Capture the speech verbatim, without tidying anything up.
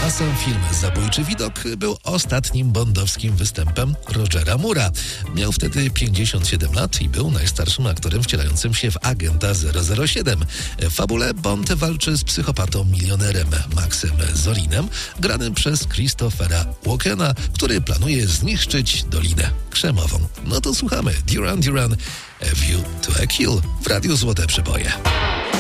a sam film Zabójczy widok był ostatnim bondowskim występem Rogera Moore'a. Miał wtedy pięćdziesiąt siedem lat i był najstarszym aktorem wcielającym się w agenta zero zero siedem. W fabule Bond walczy z psychopatą milionerem Maxem Zorinem, granym przez Christophera Walkena, który planuje zniszczyć Dolinę Krzemową. No to słuchamy. Duran Duran, A View to a Kill w Radiu Złote Przeboje.